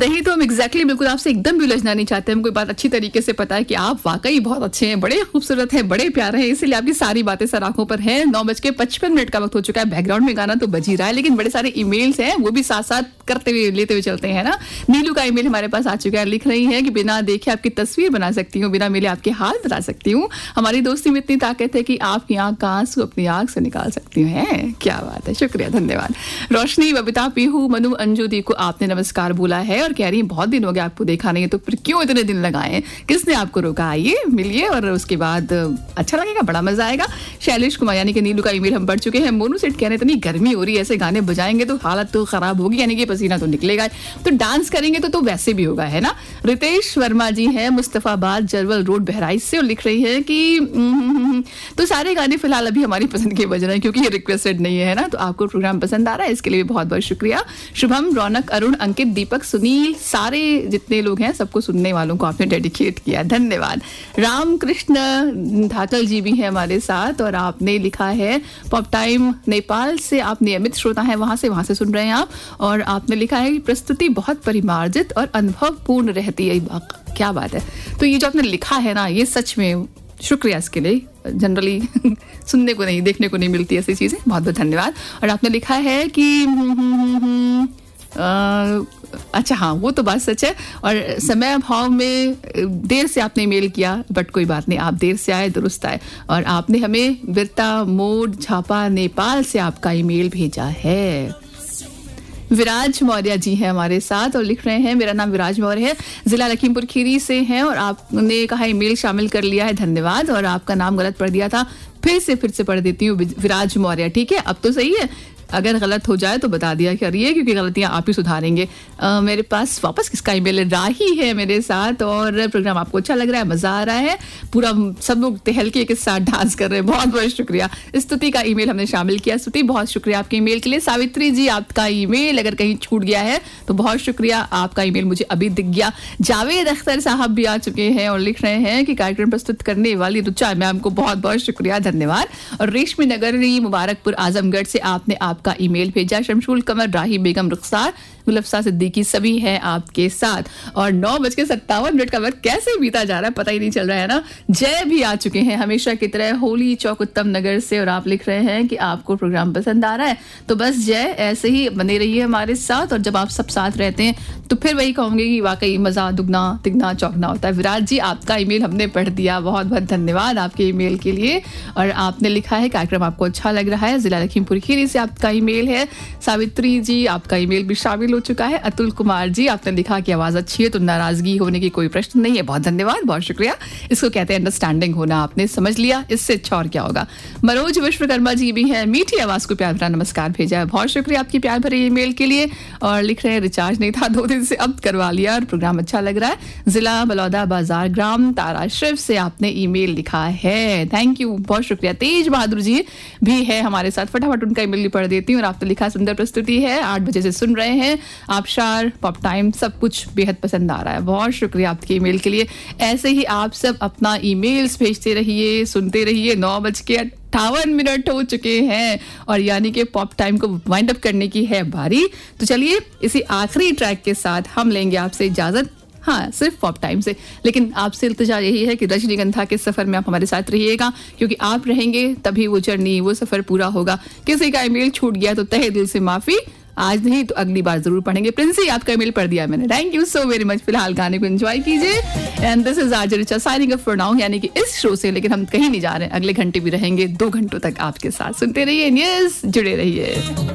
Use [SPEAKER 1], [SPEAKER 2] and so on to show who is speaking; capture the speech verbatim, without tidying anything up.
[SPEAKER 1] नहीं तो हम एग्जैक्टली बिल्कुल आपसे एकदम भी उलझना नहीं चाहते। हम कोई बात अच्छी तरीके से पता है कि आप वाकई बहुत अच्छे हैं, बड़े खूबसूरत हैं, बड़े प्यारे हैं, इसीलिए आपकी सारी बातें सर आंखों पर हैं। नौ बज के पचपन मिनट का वक्त हो चुका है। बैकग्राउंड में गाना तो बज ही रहा है, लेकिन बड़े सारे ईमेल्स हैं, वो भी साथ साथ करते हुए लेते हुए चलते हैं ना। नीलू का ईमेल हमारे पास आ चुका है, लिख रही है कि बिना देखे आपकी तस्वीर बना सकती हूँ, बिना मिले आपके हाल बता सकती हूँ। हमारी दोस्ती में इतनी ताकत है कि आपकी आंख का आंसू अपनी आंख से निकाल सकती हूँ। क्या बात है, शुक्रिया, धन्यवाद। रोशनी, बबीता, पीहू, मनु, अंजू दी को आपने नमस्कार बोला है और कह रही है बहुत दिन हो गया आपको देखा नहीं है, तो फिर क्यों इतने दिन लगाए, किसने आपको रोका? आइए मिलिए और उसके बाद अच्छा लगेगा, बड़ा मजा आएगा। शैलेश कुमार यानी कि नीलू का ईमेल हम पढ़ चुके हैं। मोनू सेठ कह रहे इतनी गर्मी हो रही है, ऐसे गाने बजाएंगे तो हालत तो खराब होगी, यानी कि पसीना तो निकलेगा, तो डांस करेंगे तो तो वैसे भी होगा, है ना। रितेश वर्मा जी हैं मुस्तफाबाद जरवल रोड बहराइच से, और लिख रही है कि तो सारे गाने फिलहाल अभी हमारी पसंद के बज रहे हैं क्योंकि ये रिक्वेस्टेड नहीं है ना, तो आपको प्रोग्राम पसंद आ रहा है, इसके लिए बहुत बहुत शुक्रिया। शुभम, रौनक, अरुण, अंकित, दीपक, सुनील, सारे जितने लोग हैं सबको सुनने वालों को आपने डेडिकेट किया, धन्यवाद। रामकृष्ण धाकल जी भी हैं हमारे साथ और आपने लिखा है पॉप टाइम नेपाल से आप नियमित श्रोता हैं, वहां से वहां से सुन रहे हैं आप, और आपने लिखा है कि प्रस्तुति बहुत परिमार्जित और अनुभवपूर्ण रहती है। क्या बात है, तो ये जो आपने लिखा है ना, ये सच में शुक्रिया इसके लिए। जनरली सुनने को नहीं, देखने को नहीं मिलती ऐसी चीजें, बहुत बहुत धन्यवाद। और आपने लिखा है कि आ, अच्छा हाँ, वो तो बात सच है, और समय अभाव में देर से आपने मेल किया, बट कोई बात नहीं, आप देर से आए दुरुस्त आए, और आपने हमें बिरता मोड झापा नेपाल से आपका ईमेल भेजा है। विराज मौर्य जी हैं हमारे साथ और लिख रहे हैं मेरा नाम विराज मौर्य है, जिला लखीमपुर खीरी से हैं, और आपने कहा ईमेल शामिल कर लिया है, धन्यवाद। और आपका नाम गलत पढ़ दिया था, फिर से फिर से पढ़ देती हूँ, विराज मौर्य, ठीक है, अब तो सही है। अगर गलत हो जाए तो बता दिया करिए, क्योंकि गलतियां आप ही सुधारेंगे। आ, मेरे पास वापस किसका ईमेल है? राही है मेरे साथ, और प्रोग्राम आपको अच्छा लग रहा है, मजा आ रहा है, पूरा सब लोग तहलके के साथ डांस कर रहे हैं, बहुत बहुत शुक्रिया। स्तुति का ईमेल हमने शामिल किया, स्तुति बहुत शुक्रिया आपके ईमेल के लिए। सावित्री जी, आपका ईमेल अगर कहीं छूट गया है तो बहुत शुक्रिया, आपका ईमेल मुझे अभी दिख गया। जावेद अख्तर साहब भी आ चुके हैं और लिख रहे हैं कि कार्यक्रम प्रस्तुत करने वाली रुचा मैम को बहुत बहुत शुक्रिया, धन्यवाद। और रेशमी नगरी मुबारकपुर आजमगढ़ से आपने आप का ईमेल भेजा। शमशुल कमर, राही बेगम, रुखसार, गुलफ्सा सिद्दीकी सभी हैं आपके साथ। और नौ बज के सत्तावन मिनट का वक्त कैसे बीता जा रहा है पता ही नहीं चल रहा है ना। जय भी आ चुके हैं हमेशा की तरह, होली चौक उत्तम नगर से, और आप लिख रहे हैं कि आपको प्रोग्राम पसंद आ रहा है, तो बस जय ऐसे ही बने रहिए हमारे साथ, और जब आप सब साथ रहते हैं तो फिर वही कहूंगी कि वाकई मजा दुगना तिगना चौगना होता है। विराज जी, आपका ईमेल हमने पढ़ दिया, बहुत बहुत धन्यवाद आपके ईमेल के लिए। और आपने लिखा है कार्यक्रम आपको अच्छा लग रहा है, जिला लखीमपुर खीरी से आपका ईमेल है। सावित्री जी, आपका ईमेल भी शामिल हो चुका है। अतुल कुमार जी, आपने लिखा कि आवाज अच्छी है तो नाराजगी होने की कोई प्रश्न नहीं है, बहुत धन्यवाद, बहुत शुक्रिया। इसको कहते हैं अंडरस्टैंडिंग होना, आपने समझ लिया, इससे अच्छा और क्या होगा। मनोज विश्वकर्मा जी भी हैं, मीठी आवाज को प्यार भरा नमस्कार भेजा है, बहुत शुक्रिया आपकी प्यार भरे ईमेल के लिए। और लिख रहे हैं रिचार्ज नहीं था दो दिन से, अब करवा लिया और प्रोग्राम अच्छा लग रहा है। जिला बलौदा बाजार ग्राम ताराशिव से आपने ईमेल लिखा है, थैंक यू, बहुत शुक्रिया। तेज बहादुर जी भी है हमारे साथ, फटाफट उनका ईमेल पढ़ देती हूँ। और आपने लिखा सुंदर प्रस्तुति है, आठ बजे से सुन रहे हैं, आबशार पॉप टाइम सब कुछ बेहद पसंद आ रहा है, बहुत शुक्रिया आपके ईमेल के लिए। ऐसे ही आप सब अपना ईमेल्स भेजते रहिए, सुनते रहिए। नौ बज के अट्ठावन मिनट हो चुके हैं और यानी कि पॉप टाइम को वाइंड अप करने की है बारी। तो चलिए इसी आखिरी ट्रैक के साथ हम लेंगे आपसे इजाजत, हाँ सिर्फ पॉप टाइम से, लेकिन आपसे इल्तिजा यही है कि रजनीगंधा के सफर में आप हमारे साथ रहिएगा, क्योंकि आप रहेंगे तभी वो जर्नी, वो सफर पूरा होगा। किसी का ईमेल छूट गया तो तहे दिल से माफी, आज नहीं तो अगली बार जरूर पढ़ेंगे। प्रिंसी, आपका ईमेल पढ़ दिया मैंने, thank you so very much. फिलहाल गाने को एंजॉय कीजिए, and this is RJ Richa signing off for now, यानी कि इस शो से, लेकिन हम कहीं नहीं जा रहे हैं, अगले घंटे भी रहेंगे, दो घंटों तक आपके साथ। सुनते रहिए, यस जुड़े रहिए।